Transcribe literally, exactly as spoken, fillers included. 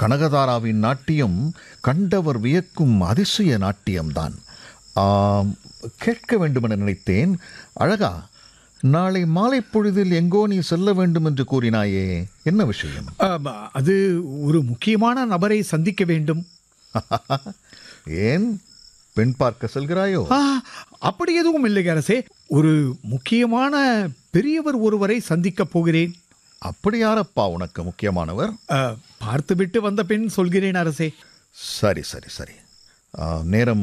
கனகதாராவின் நாட்டியம் கண்டவர் வியக்கும் அதிசய நாட்டியம்தான். ஆம், கேட்க வேண்டுமென நினைத்தேன். அழகா, நாளை மாலை பொழுதில் எங்கோ நீ செல்ல வேண்டும் என்று கூறினாயே, என்ன விஷயம்? ஆம், அது ஒரு முக்கியமான நபரை சந்திக்க வேண்டும். ஏன், பெண் பார்க்க செல்கிறாயோ? ஆ, அப்படி எதுவும் இல்லை அரசே. ஒரு முக்கியமான பெரியவர் ஒருவரை சந்திக்கப் போகிறேன். அப்படி யாரப்பா உனக்கு முக்கியமானவர்? ஆ, பார்த்துவிட்டு வந்த பின் சொல்கிறேன் அரசே. சரி சரி சரி. ஆ, நேரம்